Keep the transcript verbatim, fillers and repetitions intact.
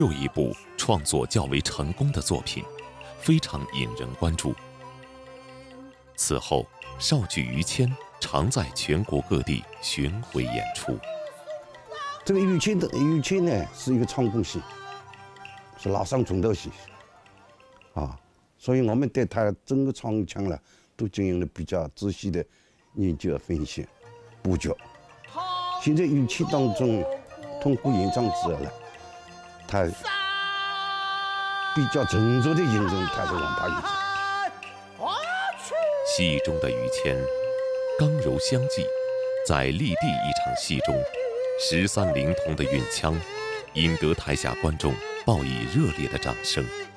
又一部创作较为成功的作品，非常引人关注。此后，绍剧于谦常在全国各地巡回演出。 这个于谦的于谦呢，是一个唱功戏，是拉上重头戏啊，所以我们对他整个唱腔呢，都进行了比较仔细的研究和分析、布局。现在于谦当中，通过演唱之后呢，他比较成熟的形容他是王八鱼。 戏中的于谦，刚柔相济，在立地一场戏中，十三灵童的韵腔，引得台下观众报以热烈的掌声。